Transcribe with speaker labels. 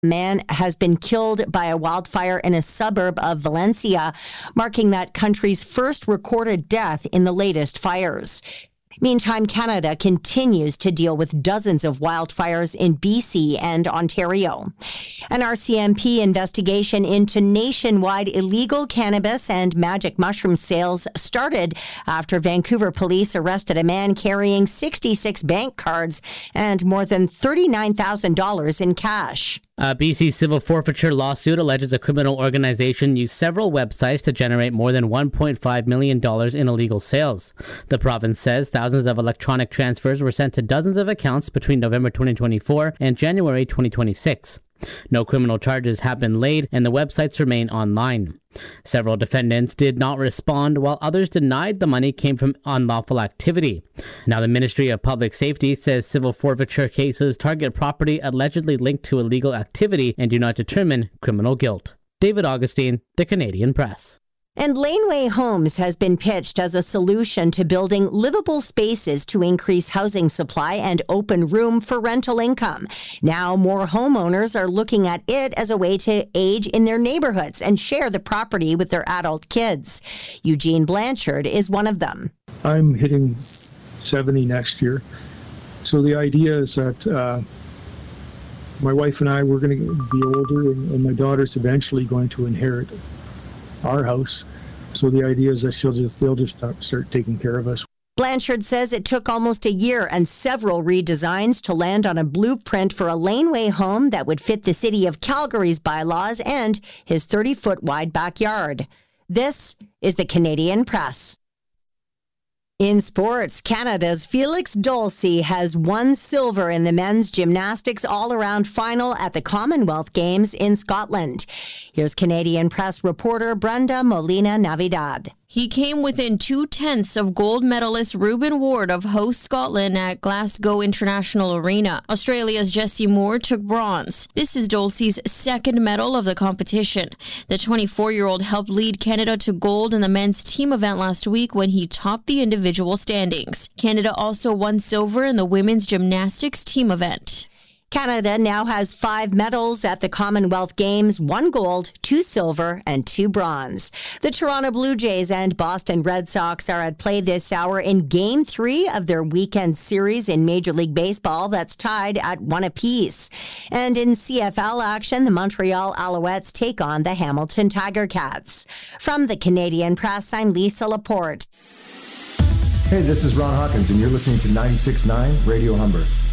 Speaker 1: Man has been killed by a wildfire in a suburb of Valencia, marking that country's first recorded death in the latest fires. Meantime, Canada continues to deal with dozens of wildfires in BC and Ontario. An RCMP investigation into nationwide illegal cannabis and magic mushroom sales started after Vancouver police arrested a man carrying 66 bank cards and more than $39,000 in cash.
Speaker 2: A BC civil forfeiture lawsuit alleges a criminal organization used several websites to generate more than $1.5 million in illegal sales. The province says thousands of electronic transfers were sent to dozens of accounts between November 2024 and January 2026. No criminal charges have been laid, and the websites remain online. Several defendants did not respond, while others denied the money came from unlawful activity. Now, the Ministry of Public Safety says civil forfeiture cases target property allegedly linked to illegal activity and do not determine criminal guilt. David Augustine, The Canadian Press.
Speaker 1: And Laneway Homes has been pitched as a solution to building livable spaces to increase housing supply and open room for rental income. Now, more homeowners are looking at it as a way to age in their neighborhoods and share the property with their adult kids. Eugene Blanchard is one of them.
Speaker 3: I'm hitting 70 next year. So the idea is that my wife and I, we're going to be older, and my daughter's eventually going to inherit our house. So the idea is that they'll just start taking care of us.
Speaker 1: Blanchard says it took almost a year and several redesigns to land on a blueprint for a laneway home that would fit the city of Calgary's bylaws and his 30-foot wide backyard. This is the Canadian Press. In sports, Canada's Felix Dolce has won silver in the men's gymnastics all-around final at the Commonwealth Games in Scotland. Here's Canadian Press reporter Brenda Molina-Navidad.
Speaker 4: He came within 2/10 of gold medalist Reuben Ward of host Scotland at Glasgow International Arena. Australia's Jessie Moore took bronze. This is Dolce's second medal of the competition. The 24-year-old helped lead Canada to gold in the men's team event last week when he topped the individual standings. Canada also won silver in the women's gymnastics team event.
Speaker 1: Canada now has 5 medals at the Commonwealth Games, 1 gold, 2 silver, and 2 bronze. The Toronto Blue Jays and Boston Red Sox are at play this hour in Game 3 of their weekend series in Major League Baseball that's tied at 1 apiece. And in CFL action, the Montreal Alouettes take on the Hamilton Tiger Cats. From the Canadian Press, I'm Lisa Laporte.
Speaker 5: Hey, this is Ron Hawkins, and you're listening to 96.9 Radio Humber.